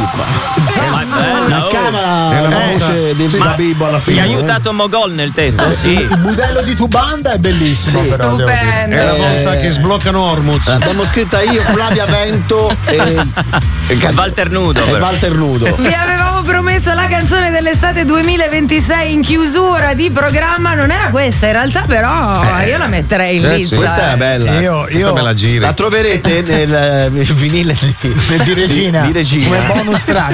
La cama è la voce di Babibbo alla fine. Mi ha aiutato Mogol nel testo, sì. Il budello di Tubanda è bellissimo, però. Stupendo. È la volta che sbloccano Ormuz. Abbiamo scritta io, Flavia Vento e Walter Nudo. E Walter Nudo. Vi avevamo promesso la canzone dell'estate 2026 in chiusura di programma, non era questa in realtà, però io la metterei in lista. Questa è bella. Questa me la giri. La troverete nel vinile di Regina. Di Regina. Come bonus track.